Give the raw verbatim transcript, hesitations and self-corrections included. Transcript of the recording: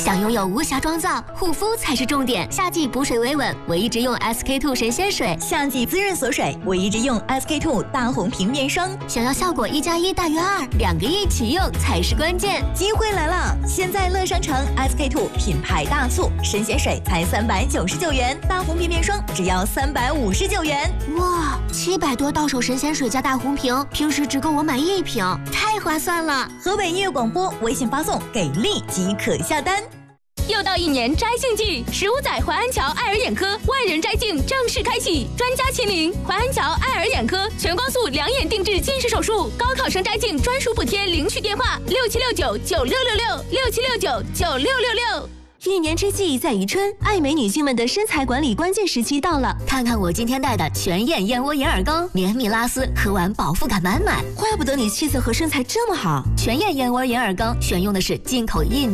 想拥有无瑕妆造，护肤才是重点。夏季补水维稳，我一直用 S K two 神仙水； 夏季滋润锁水，我一直用 S K two 大红瓶面霜。 想要效果一加一大于二，两个一起用才是关键。 机会来了！现在乐商城 S K two 品牌大促，神仙水才三百九十九元，大红瓶面霜只要三百五十九元。 哇，七百多到手神仙水加大红瓶，平时只够我买一瓶，太划算了！ 河北音乐广播微信发送给力即可下单。 又到一年摘镜季，十五载淮安桥爱尔眼科万人摘镜正式开启，专家亲临，淮安桥爱尔眼科全光速两眼定制近视手术，高考生摘镜专属补贴，领取电话六七六九九六六六六七六九九六六六。 一年之计在于春，爱美女性们的身材管理关键时期到了。看看我今天带的全燕燕窝眼耳膏，绵密拉丝，喝完饱腹感满满， 怪不得你气色和身材这么好。 全燕燕窝眼耳膏选用的是进口印